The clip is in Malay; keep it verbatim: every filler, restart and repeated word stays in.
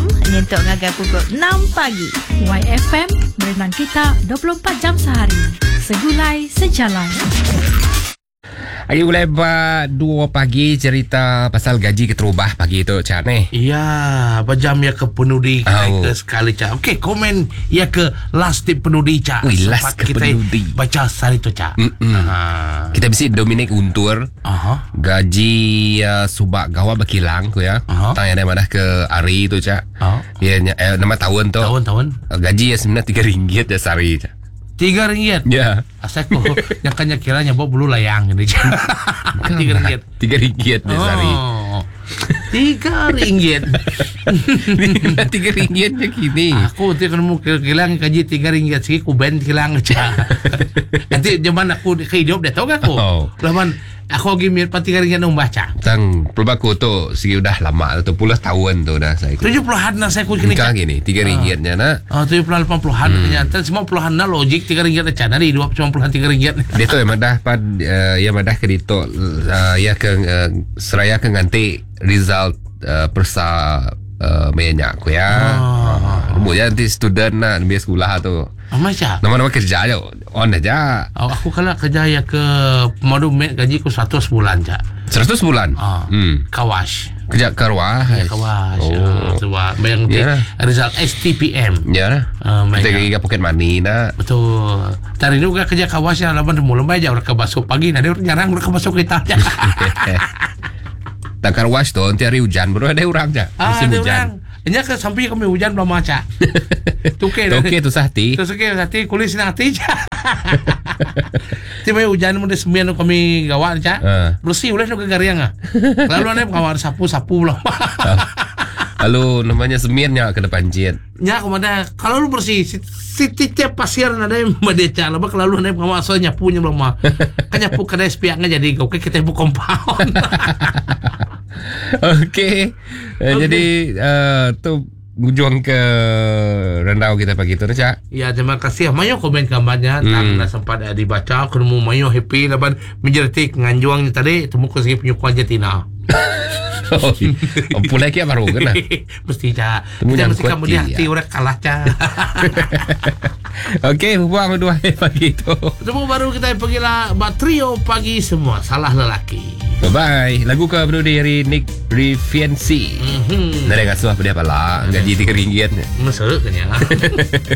jam nyentuk ngagai pukul enam pagi. Y F M berenang kita dua puluh empat jam sehari. Segulai sejalan. Hari mulai dua pagi cerita pasal gaji keterubah pagi tu Cak ni. Ya, bajam ya ke penudi oh. ke sekali Cak. Okey, komen ya ke last tip penudi Cak. Ui, last ke kita penudi. baca sari tu Cak. Ha. Kita bisi Dominic Untur. Aha. Gaji uh, subak gawa berkilang tu ya. Aha. Tang yang madah ke Ari tu Cak. Aha. Ya eh, nama tahun tu. Tahun-tahun. Uh, gaji ya sebenarnya tiga ringgit ya sehari Cak. Tiga ringgit. Ya. Asalku yang kanya kiranya bawa bulu layang ini. Tiga ringgit. Tiga ringgit ya sehari. Oh. Tiga ringgit. Tiga ringgit je kini. Aku nanti kalau mau kilang gaji tiga ringgit sih, aku band kilang aja. Nanti zaman aku kehidup dah tahu gak aku. Oh. Laman aku lagi mirip tiga ringgit nung baca. Tang pelbaku tu segi udah lama tu puluh tahun tu dah saya. Tujuh puluhan lah saya kini. Kang gini tiga ringgitnya nak. Oh, tujuh puluhan lapan puluhan ternyata semua puluhan lah logik tiga ringgit aja. Nari dua cuma puluhan tiga ringgit. Dia tu yang madah pad uh, yang madah ke dito uh, ya ke uh, seraya ke nganti result uh, persa uh, banyak aku ya. Oh. Uh, ya nanti student nak biar sekolah tu. Oh, macam? Nama-nama kerja aja on aja. Oh, aku kalau kerja ya ke pemadu mek gaji ku seratus bulan Cak. Seratus bulan. Oh. Hmm. Kawash. Kerja karwah. Ya, kawash. Oh. Coba bayang Ya. result S T P M. Ya lah. Uh, Kita pergi ke pocket money nak. Betul. Tadi ni juga kerja kawas yang laban mulai aja orang kebasuh pagi nanti orang jarang orang kebasuh kita aja. Tak karwash tu nanti hari hujan baru ada orang je. Ah, Musim ada hujan. orang. Ini ke sampai kami hujan belum maca. Tuke. Tuke tu sahti. Tu suke hati kulis nak hati je. Tiba hujan mudi sembilan kami gawat aja. Uh. Bersih boleh nak gariang ah. Lalu ane gawat sapu-sapu belum. Lalu namanya semirnya ke depan jet. Ya kemana kalau lu bersih si, si tiap pasir ada yang berdeca lah kalau lu ane gawat so nyapunya belum mah. Kan nyapu kada spiaknya jadi kau kita ibu compound. Okey. Okay. Jadi uh, tu ujung ke rendau kita pagi tu Cak. Ya, terima kasih. Mayo komen gambarnya hmm. tak nak sempat uh, dibaca. Kalau mau mayo happy laban menjerti nganjuangnya tadi temu ke segi penyukuan Jatina. Oh, pulai kia baru kena. Mesti Cak. Temu Kita yang mesti kamu di hati orang kalah Cak. Okey, buang dua pagi tu. Temu baru kita pergilah trio pagi semua salah lelaki. Bye-bye. Lagu ke bro dari Nick Riviensi. Mhm. Nada kasuh apa dia pala. Gaji tiga ringgit. Mesra kan ya.